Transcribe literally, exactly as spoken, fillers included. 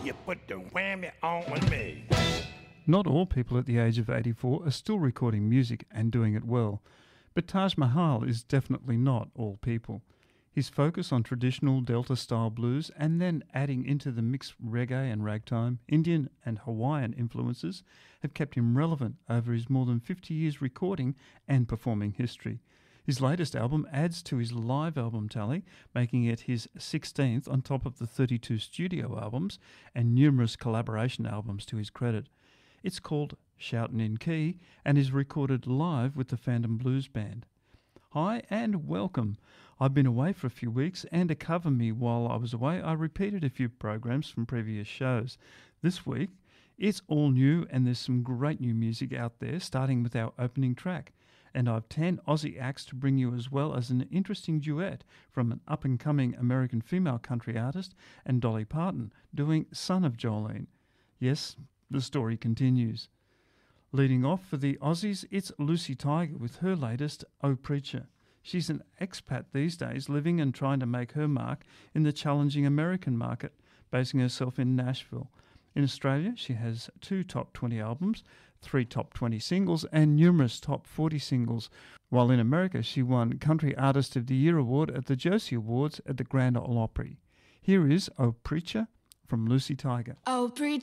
You put the whammy on me. Not all people at the age of eighty-four are still recording music and doing it well, but Taj Mahal is definitely not all people. His focus on traditional Delta-style blues and then adding into the mix reggae and ragtime, Indian and Hawaiian influences have kept him relevant over his more than fifty years recording and performing history. His latest album adds to his live album tally, making it his sixteenth on top of the thirty-two studio albums and numerous collaboration albums to his credit. It's called Shoutin' in Key and is recorded live with the Phantom Blues Band. Hi and welcome. I've been away for a few weeks, and to cover me while I was away, I repeated a few programs from previous shows. This week, it's all new and there's some great new music out there, starting with our opening track. And I've ten Aussie acts to bring you, as well as an interesting duet from an up-and-coming American female country artist and Dolly Parton doing Son of Jolene. Yes, the story continues. Leading off for the Aussies, it's Lucy Tiger with her latest, Oh Preacher. She's an expat these days, living and trying to make her mark in the challenging American market, basing herself in Nashville. In Australia, she has two top twenty albums, three top twenty singles, and numerous top forty singles, while in America she won Country Artist of the Year award at the Josie Awards at the Grand Ole Opry. Here is Oh Preacher from Lucy Tiger. Oh, preacher.